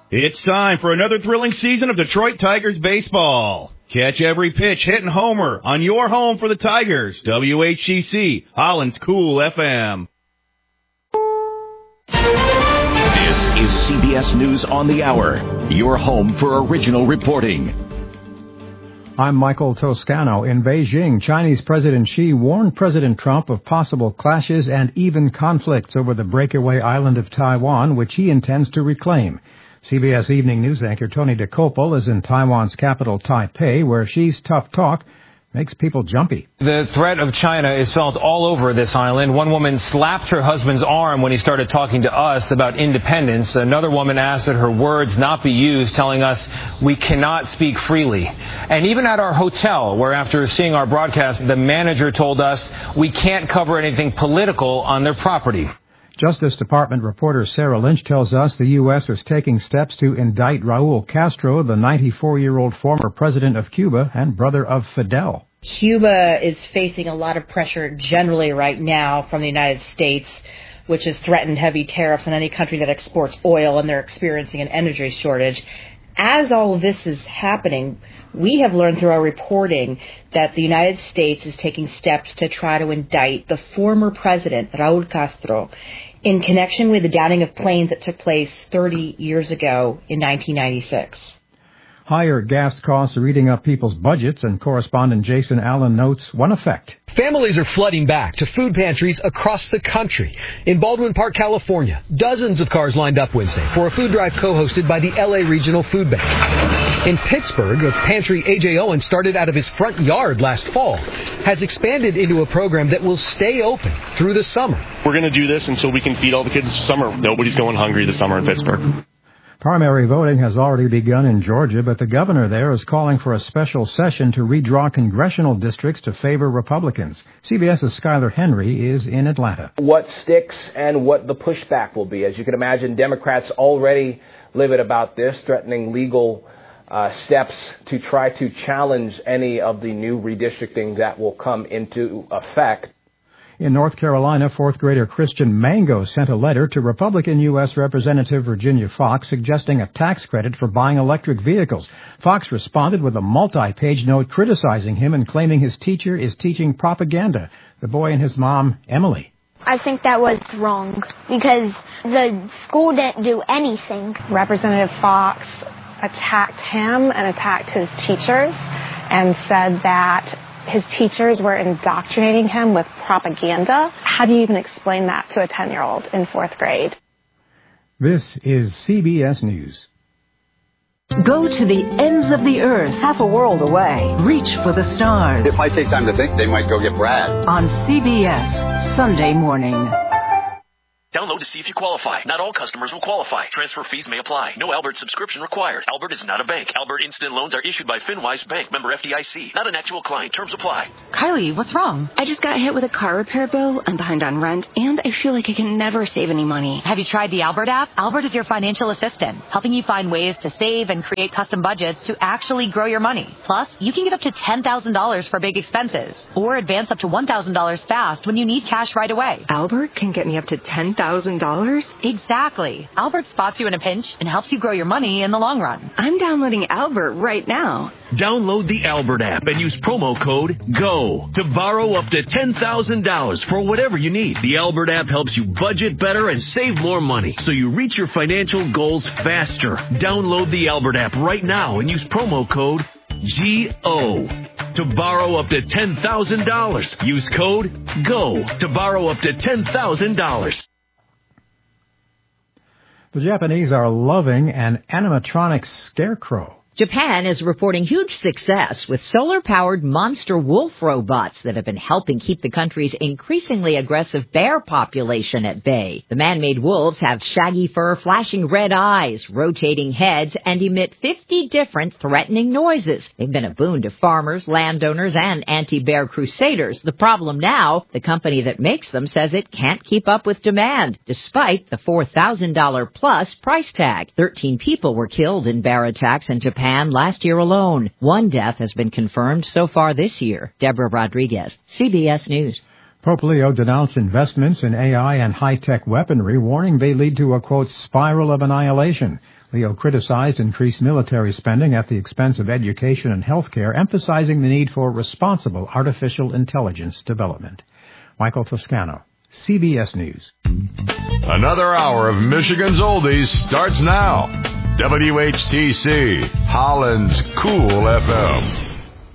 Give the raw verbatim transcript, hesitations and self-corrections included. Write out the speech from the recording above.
It's time for another thrilling season of Detroit Tigers baseball. Catch every pitch, hit, and homer on your home for the Tigers. W H C C, Holland's Cool F M. This is C B S News on the Hour, your home for original reporting. I'm Michael Toscano. In Beijing, Chinese President Xi warned President Trump of possible clashes and even conflicts over the breakaway island of Taiwan, which he intends to reclaim. C B S Evening News anchor Tony DeCopel is in Taiwan's capital, Taipei, where Xi's tough talk makes people jumpy. The threat of China is felt all over this island. One woman slapped her husband's arm when he started talking to us about independence. Another woman asked that her words not be used, telling us we cannot speak freely. And even at our hotel, where after seeing our broadcast, the manager told us we can't cover anything political on their property. Justice Department reporter Sarah Lynch tells us the U S is taking steps to indict Raul Castro, the ninety-four-year-old former president of Cuba and brother of Fidel. Cuba is facing a lot of pressure generally right now from the United States, which has threatened heavy tariffs on any country that exports oil, and they're experiencing an energy shortage. As all of this is happening, we have learned through our reporting that the United States is taking steps to try to indict the former president, Raul Castro, in connection with the downing of planes that took place thirty years ago in nineteen ninety-six. Higher gas costs are eating up people's budgets, and correspondent Jason Allen notes one effect. Families are flooding back to food pantries across the country. In Baldwin Park, California, dozens of cars lined up Wednesday for a food drive co-hosted by the L A Regional Food Bank. In Pittsburgh, a pantry A J Owen started out of his front yard last fall has expanded into a program that will stay open through the summer. We're going to do this until we can feed all the kids this summer. Nobody's going hungry this summer in Pittsburgh. Primary voting has already begun in Georgia, but the governor there is calling for a special session to redraw congressional districts to favor Republicans. CBS's Skyler Henry is in Atlanta. What sticks and what the pushback will be. As you can imagine, Democrats already livid about this, threatening legal uh, steps to try to challenge any of the new redistricting that will come into effect. In North Carolina, fourth grader Christian Mango sent a letter to Republican U S Representative Virginia Fox suggesting a tax credit for buying electric vehicles. Fox responded with a multi-page note criticizing him and claiming his teacher is teaching propaganda. The boy and his mom, Emily. I think that was wrong because the school didn't do anything. Representative Fox attacked him and attacked his teachers and said that his teachers were indoctrinating him with propaganda. How do you even explain that to a ten-year-old in fourth grade? This is C B S News. Go to the ends of the earth, half a world away. Reach for the stars. It might take time to think. They might go get Brad. On C B S, Sunday morning. Download to see if you qualify. Not all customers will qualify. Transfer fees may apply. No Albert subscription required. Albert is not a bank. Albert Instant Loans are issued by FinWise Bank, member F D I C. Not an actual client. Terms apply. Kylie, what's wrong? I just got hit with a car repair bill. I'm behind on rent, and I feel like I can never save any money. Have you tried the Albert app? Albert is your financial assistant, helping you find ways to save and create custom budgets to actually grow your money. Plus, you can get up to ten thousand dollars for big expenses, or advance up to one thousand dollars fast when you need cash right away. Albert can get me up to ten thousand dollars? Exactly. Albert spots you in a pinch and helps you grow your money in the long run. I'm downloading Albert right now. Download the Albert app and use promo code GO to borrow up to ten thousand dollars for whatever you need. The Albert app helps you budget better and save more money so you reach your financial goals faster. Download the Albert app right now and use promo code G O to borrow up to ten thousand dollars. Use code GO to borrow up to ten thousand dollars. The Japanese are loving an animatronic scarecrow. Japan is reporting huge success with solar-powered monster wolf robots that have been helping keep the country's increasingly aggressive bear population at bay. The man-made wolves have shaggy fur, flashing red eyes, rotating heads, and emit fifty different threatening noises. They've been a boon to farmers, landowners, and anti-bear crusaders. The problem now, the company that makes them says it can't keep up with demand, despite the four thousand dollars plus price tag. Thirteen people were killed in bear attacks in Japan last year alone. One death has been confirmed so far this year. Deborah Rodriguez, C B S News. Pope Leo denounced investments in A I and high-tech weaponry, warning they lead to a, quote, spiral of annihilation. Leo criticized increased military spending at the expense of education and health care, emphasizing the need for responsible artificial intelligence development. Michael Toscano, C B S News. Another hour of Michigan's Oldies starts now. W H T C, Holland's Cool F M.